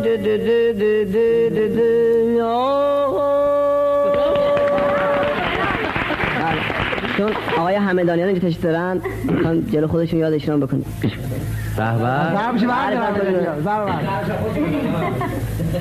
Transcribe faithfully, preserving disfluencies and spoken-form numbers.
چون آقای همدانیان اینجا تشریف دارن میخوان جلو خودشون یادشون بکنیم. به به.